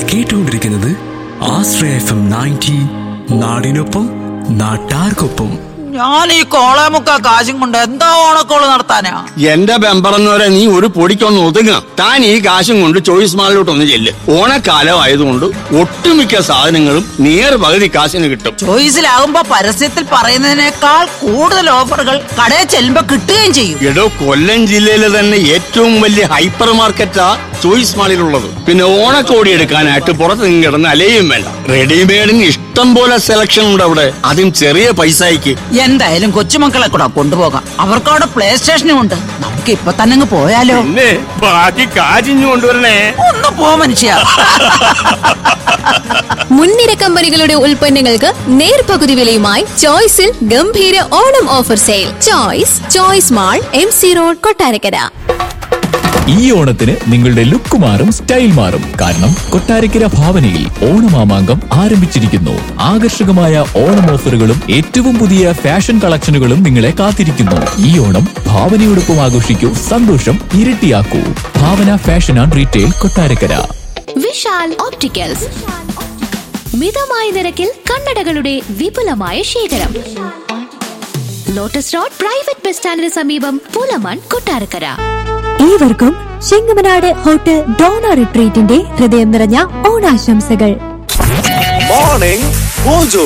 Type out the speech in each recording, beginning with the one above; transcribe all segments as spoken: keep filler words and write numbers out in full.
കേട്ടുകൊണ്ടിരിക്കുന്നത് ആശ്രയ F M ninety, നാടിനൊപ്പം നാട്ടാർക്കൊപ്പം. ഞാൻ ഈ കോളേമുക്ക കാശും കൊണ്ട് എന്താ ഓണക്കോള് നടത്താനാ? എന്റെ ബെമ്പറന്നവരെ നീ ഒരു പൊടിക്കൊന്ന് ഒതുങ്ങ. താൻ ഈ കാശും കൊണ്ട് ചോയ്സ് മാളിലോട്ടൊന്ന് ചെല്ല്. ഓണക്കാലം ആയതുകൊണ്ട് ഒട്ടുമിക്ക സാധനങ്ങളും നേർ പകുതി കാശിന് കിട്ടും. ചോയ്സിലാകുമ്പോ പരസ്യത്തിൽ പറയുന്നതിനേക്കാൾ കൂടുതൽ ഓഫറുകൾ കടയിൽ ചെല്ലുമ്പോ കിട്ടുകയും ചെയ്യും. എടോ, കൊല്ലം ജില്ലയിലെ തന്നെ ഏറ്റവും വലിയ ഹൈപ്പർ മാർക്കറ്റാ ചോയ്സ് മാളിലുള്ളത്. പിന്നെ ഓണക്കോടി എടുക്കാനായിട്ട് പുറത്ത് നിന്ന് കിടന്ന് അലയും വേണ്ട. റെഡിമെയ്ഡിന് ഇഷ്ടം പോലെ സെലക്ഷൻ ഉണ്ട് അവിടെ, അതും ചെറിയ പൈസയ്ക്ക്. എന്തായാലും കൊച്ചുമക്കളെ കൂടെ കൊണ്ടുപോകാം, അവർക്ക് അവിടെ പ്ലേ സ്റ്റേഷനും ഉണ്ട്. നമുക്ക് ഇപ്പൊ തന്നെ അങ്ങ് പോയാലോ? ബാക്കി കാശിഞ്ഞു കൊണ്ടുവരണേ. ഒന്ന് പോ മനുഷ്യ. മുൻനിര കമ്പനികളുടെ ഉൽപ്പന്നങ്ങൾക്ക് നേർപകുതി വിലയുമായി ചോയ്സിൽ ഗംഭീര Onam offer sale. Choice choice mall, M C road, Kottarakkara. ഈ ഓണത്തിന് നിങ്ങളുടെ ലുക്ക് മാറും, സ്റ്റൈൽ മാറും. കാരണം കൊട്ടാരക്കര ഭാവനയിൽ ഓണമാമാങ്കം ആരംഭിച്ചിരിക്കുന്നു. ആകർഷകമായ ഓണം ഓഫറുകളും ഏറ്റവും പുതിയ ഫാഷൻ കളക്ഷനുകളും നിങ്ങളെ കാത്തിരിക്കുന്നു. ഈ ഓണം ഭാവനയോടൊപ്പം ആഘോഷിക്കൂ, സന്തോഷം ഇരട്ടിയാക്കൂ. ഭാവന fashion and retail, Kottarakkara. Vishal opticals, മിതമായ നിരക്കിൽ കണ്ണടകളുടെ വിപുലമായ ശേഖരം. ലോട്ടസ് റോഡ് പ്രൈവറ്റ് ബസ് സ്റ്റാൻഡിന് സമീപം, പൂലമൺ, കൊട്ടാരക്കര. ഏവർക്കും ചെങ്ങമനാട് ഹോട്ടൽ ഡോണ റിട്രീറ്റിന്റെ ഹൃദയം നിറഞ്ഞ ഓണാശംസകൾ. Morning mojo.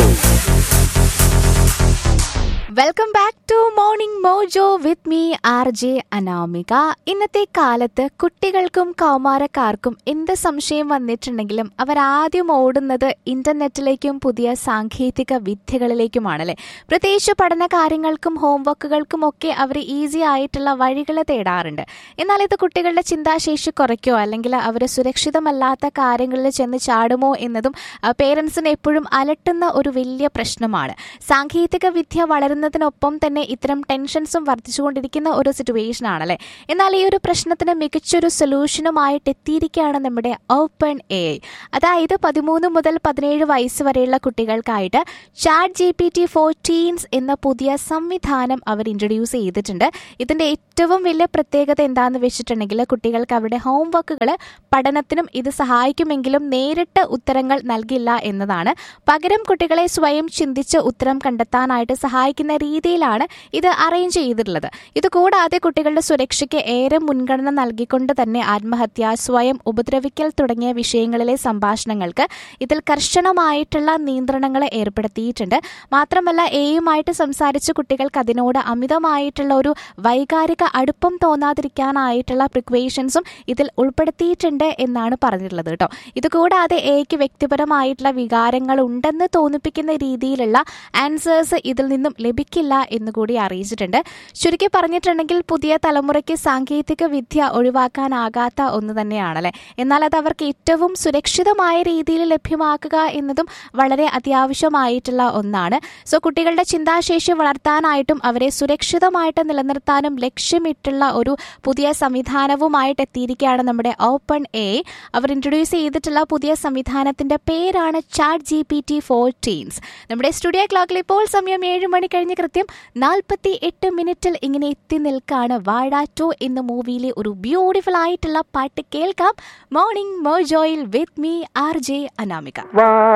Welcome back to morning mojo with me R J Anamika. ഇന്നത്തെ കാലത്ത് കുട്ടികൾക്കും കൗമാരക്കാർക്കും എന്ത് സംശയം വന്നിട്ടുണ്ടെങ്കിലും അവർ ആദ്യം ഓടുന്നത് ഇന്റർനെറ്റിലേക്കും പുതിയ സാങ്കേതിക വിദ്യകളിലേക്കുമാണല്ലേ. പ്രത്യേകിച്ച് പഠന കാര്യങ്ങൾക്കും ഹോംവർക്കുകൾക്കും ഒക്കെ അവർ ഈസി ആയിട്ടുള്ള വഴികൾ തേടാറുണ്ട്. എന്നാൽ ഇത് കുട്ടികളുടെ ചിന്താശേഷി കുറയ്ക്കോ അല്ലെങ്കിൽ അവർ സുരക്ഷിതമല്ലാത്ത കാര്യങ്ങളിൽ ചെന്ന് ചാടുമോ എന്നതും പേരൻസിന് എപ്പോഴും അലട്ടുന്ന ഒരു വലിയ പ്രശ്നമാണ്. സാങ്കേതിക വിദ്യ വളരുന്ന ൊപ്പം തന്നെ ഇത്തരം ടെൻഷൻസും വർദ്ധിച്ചുകൊണ്ടിരിക്കുന്ന ഒരു സിറ്റുവേഷൻ ആണല്ലേ. എന്നാൽ ഈ ഒരു പ്രശ്നത്തിന് മികച്ചൊരു സൊല്യൂഷനുമായിട്ട് എത്തിയിരിക്കുകയാണ് നമ്മുടെ ഓപ്പൺ എ ഐ. അതായത് പതിമൂന്ന് മുതൽ പതിനേഴ് വയസ്സ് വരെയുള്ള കുട്ടികൾക്കായിട്ട് chat G P T four teens എന്ന പുതിയ സംവിധാനം അവർ ഇൻട്രൊഡ്യൂസ് ചെയ്തിട്ടുണ്ട്. ഇതിന്റെ ഏറ്റവും വലിയ പ്രത്യേകത എന്താണെന്ന് വെച്ചിട്ടുണ്ടെങ്കിൽ കുട്ടികൾക്ക് അവരുടെ ഹോംവർക്കുകൾ പഠനത്തിനും ഇത് സഹായിക്കുമെങ്കിലും നേരിട്ട് ഉത്തരങ്ങൾ നൽകില്ല എന്നതാണ്. പകരം കുട്ടികളെ സ്വയം ചിന്തിച്ച് ഉത്തരം കണ്ടെത്താനായിട്ട് സഹായിക്കുന്ന രീതിയിലാണ് ഇത് അറേഞ്ച് ചെയ്തിട്ടുള്ളത്. ഇതുകൂടാതെ കുട്ടികളുടെ സുരക്ഷയ്ക്ക് ഏറെ മുൻഗണന നൽകിക്കൊണ്ട് തന്നെ ആത്മഹത്യ, സ്വയം ഉപദ്രവിക്കൽ തുടങ്ങിയ വിഷയങ്ങളിലെ സംഭാഷണങ്ങൾക്ക് ഇതിൽ കർശനമായിട്ടുള്ള നിയന്ത്രണങ്ങൾ ഏർപ്പെടുത്തിയിട്ടുണ്ട്. മാത്രമല്ല എയുമായിട്ട് സംസാരിച്ച് കുട്ടികൾക്ക് അതിനോട് അമിതമായിട്ടുള്ള ഒരു വൈകാരിക അടുപ്പം തോന്നാതിരിക്കാനായിട്ടുള്ള പ്രിക്വേഷൻസും ഇതിൽ ഉൾപ്പെടുത്തിയിട്ടുണ്ട് എന്നാണ് പറഞ്ഞിട്ടുള്ളത് കേട്ടോ. ഇതുകൂടാതെ എയ്ക്ക് വ്യക്തിപരമായിട്ടുള്ള വികാരങ്ങൾ ഉണ്ടെന്ന് തോന്നിപ്പിക്കുന്ന രീതിയിലുള്ള ആൻസേഴ്സ് ഇതിൽ നിന്നും ലഭിക്കില്ല എന്നുകൂടി അറിയിച്ചിട്ടുണ്ട്. ചുരുക്കി പറഞ്ഞിട്ടുണ്ടെങ്കിൽ പുതിയ തലമുറയ്ക്ക് സാങ്കേതിക വിദ്യ ഒഴിവാക്കാനാകാത്ത ഒന്ന് തന്നെയാണല്ലേ. എന്നാൽ അത് അവർക്ക് ഏറ്റവും സുരക്ഷിതമായ രീതിയിൽ ലഭ്യമാക്കുക എന്നതും വളരെ അത്യാവശ്യമായിട്ടുള്ള ഒന്നാണ്. സോ കുട്ടികളുടെ ചിന്താശേഷി വളർത്താനായിട്ടും അവരെ സുരക്ഷിതമായിട്ട് നിലനിർത്താനും ലക്ഷ്യമിട്ടുള്ള ഒരു പുതിയ സംവിധാനവുമായിട്ട് എത്തിയിരിക്കുകയാണ് നമ്മുടെ open A I. Our introduce ചെയ്തിട്ടുള്ള പുതിയ സംവിധാനത്തിന്റെ പേരാണ് chat G P T four teens. നമ്മുടെ സ്റ്റുഡിയോ ക്ലോക്കിൽ ഇപ്പോൾ സമയം ഏഴ് മണി കഴിഞ്ഞ് കൃത്യം നാൽപ്പത്തി എട്ട് മിനിറ്റിൽ ഇങ്ങനെ എത്തി നിൽക്കാണ് വാഴ ടു എന്ന മൂവിയിലെ ഒരു ബ്യൂട്ടിഫുൾ ആയിട്ടുള്ള പാട്ട് കേൾക്കാം. Morning മോജോയിൽ with me R J Anamika.